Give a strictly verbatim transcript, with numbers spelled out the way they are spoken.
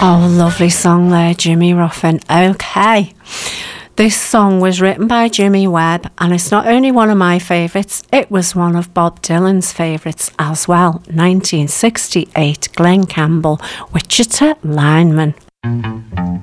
Oh, lovely song there, Jimmy Ruffin. Okay. This song was written by Jimmy Webb, and it's not only one of my favourites, it was one of Bob Dylan's favourites as well. nineteen sixty-eight, Glen Campbell, Wichita Lineman.